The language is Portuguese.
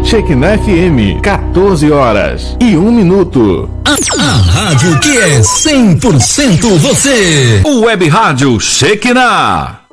Shekinah FM, 14h01. A rádio que é 100% você. O Web Rádio Shekinah.